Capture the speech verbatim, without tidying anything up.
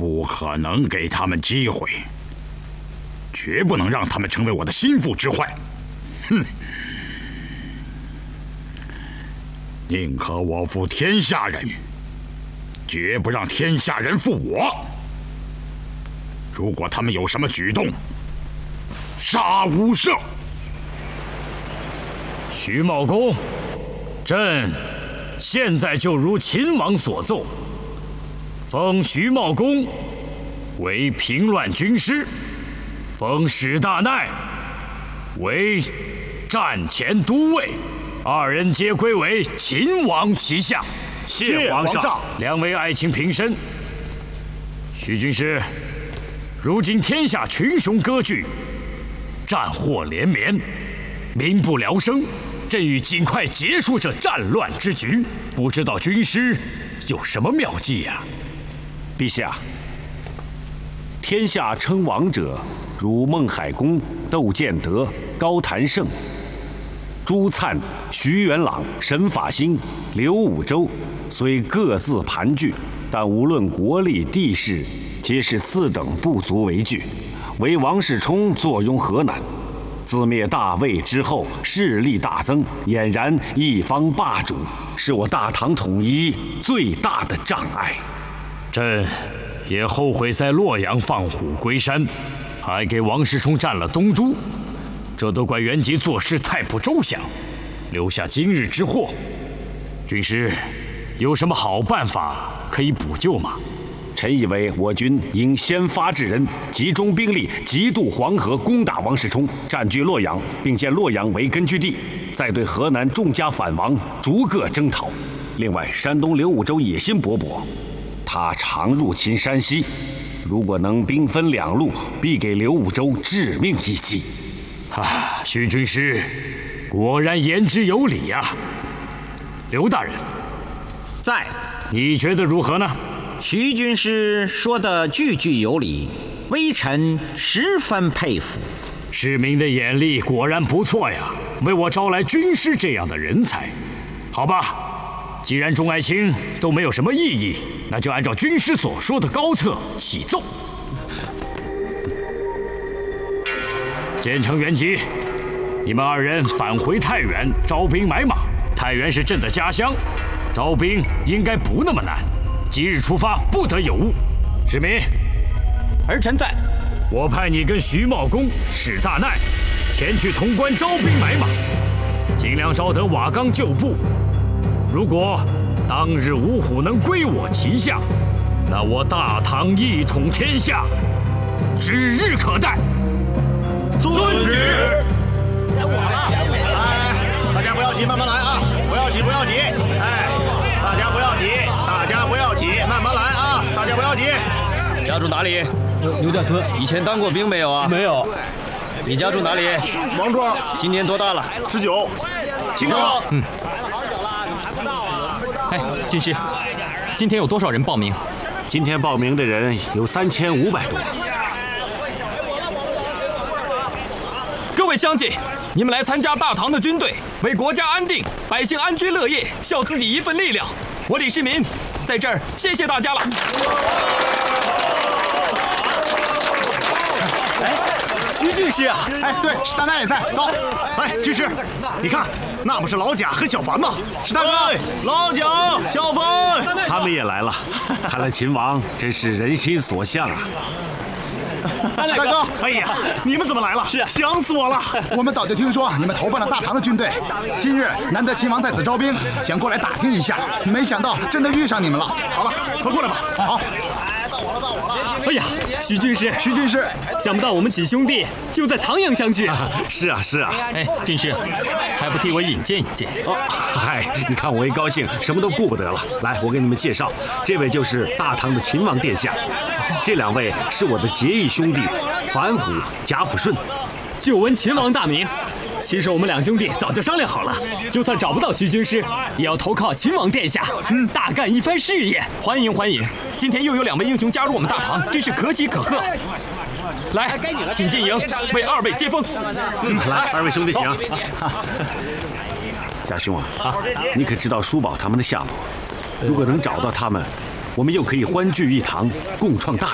不可能给他们机会，绝不能让他们成为我的心腹之患。哼！宁可我负天下人，绝不让天下人负我。如果他们有什么举动，杀无赦。 徐茂公，朕现在就如秦王所奏，封徐茂公为平乱军师，封史大鼐为战前都尉，二人皆归为秦王旗下。 谢皇上。 两位爱卿平身。徐军师，如今天下群雄割据，战祸连绵，民不聊生。朕欲尽快结束这战乱之局，不知道军师有什么妙计呀、啊？ 陛下，天下称王者，如孟海公、窦建德、高谭胜、朱粲、徐元朗、沈法兴、刘武周，虽各自盘踞，但无论国力地势，皆是次等不足为惧。唯王世充坐拥河南。自灭大魏之后，势力大增，俨然一方霸主，是我大唐统一最大的障碍。 朕也后悔在洛阳放虎归山，还给王世充占了东都，这都怪元吉做事太不周详，留下今日之祸。军师，有什么好办法可以补救吗？ 臣以为我军应先发制人，集中兵力，急渡黄河，攻打王世充，占据洛阳，并建洛阳为根据地，再对河南众家反王逐个征讨。另外，山东刘武周野心勃勃，他常入侵山西，如果能兵分两路，必给刘武周致命一击。 啊，徐军师，果然言之有理呀、啊。刘大人， 在， 你觉得如何呢？ 徐军师说的句句有理，微臣十分佩服。 市民的眼力果然不错呀，为我招来军师这样的人才。好吧，既然众爱卿都没有什么异议，那就按照军师所说的高策启奏。建成、元吉，你们二人返回太原，招兵买马。太原是朕的家乡，招兵应该不那么难。即日出发，不得有误。史明， 儿臣在。 我派你跟徐茂公、史大鼐前去潼关招兵买马，尽量招得瓦岗旧部。如果当日五虎能归我旗下，那我大唐一统天下指日可待。 遵旨。该我了。哎，大家不要急，慢慢来啊！不要急，不要急。哎，大家不要急。大家不要急，慢慢来啊！大家不要急。 家住哪里？ 牛家村。 以前当过兵没有啊？ 没有。 你家住哪里？ 王庄。 今年多大了？ 十九。 请坐。 嗯。哎，军师，今天有多少人报名？ 今天报名的人有三千五百多。 各位乡亲，你们来参加大唐的军队，为国家安定、百姓安居乐业，效自己一份力量。我李世民在这儿谢谢大家了。 哎，徐军师啊！ 哎，对，史大鼐也在。走，哎，军师，你看，那不是老贾和小樊吗？史大哥，老贾、小樊， 他们也来了。看来秦王真是人心所向啊！ 史大哥，哎呀，你们怎么来了？是啊，想死我了！ 我们早就听说你们投奔了大唐的军队，今日难得秦王在此招兵，想过来打听一下，没想到真的遇上你们了。 好了，快过来吧。好。 哎，到我了，到我了。 哎呀，徐军师， 徐军师， 想不到我们几兄弟又在唐阳相聚啊！ 是啊，是啊。 哎，军师，还不替我引荐引荐？ 哦，嗨，你看我一高兴，什么都顾不得了。来，我给你们介绍，这位就是大唐的秦王殿下。这两位是我的结义兄弟，樊虎、贾抚顺。 久闻秦王大名，其实我们两兄弟早就商量好了，就算找不到徐军师，也要投靠秦王殿下，嗯，大干一番事业。欢迎欢迎！今天又有两位英雄加入我们大唐，真是可喜可贺。来，请进营，为二位接风。 嗯，来，二位兄弟请。贾兄啊，啊，你可知道叔宝他们的下落？如果能找到他们，我们又可以欢聚一堂，共创大